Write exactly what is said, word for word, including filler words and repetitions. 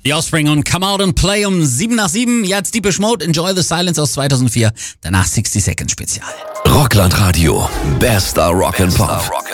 The Offspring und Come Out and Play um sieben nach sieben. Jetzt Deepish Mode, Enjoy the Silence aus zweitausendvier. Danach sixty Seconds Spezial. Rockland Radio. Bester Rock and Pop.